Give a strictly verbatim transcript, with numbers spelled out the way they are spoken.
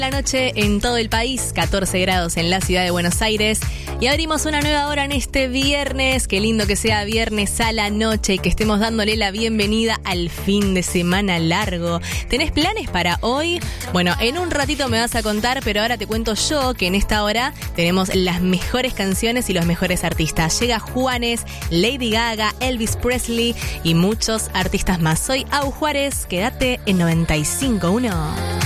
La noche en todo el país, catorce grados en la ciudad de Buenos Aires, y abrimos una nueva hora en este viernes. Qué lindo que sea viernes a la noche y que estemos dándole la bienvenida al fin de semana largo. ¿Tenés planes para hoy? Bueno, en un ratito me vas a contar, pero ahora te cuento yo que en esta hora tenemos las mejores canciones y los mejores artistas. Llega Juanes, Lady Gaga, Elvis Presley y muchos artistas más. Soy Au Juárez, quédate en noventa y cinco punto uno.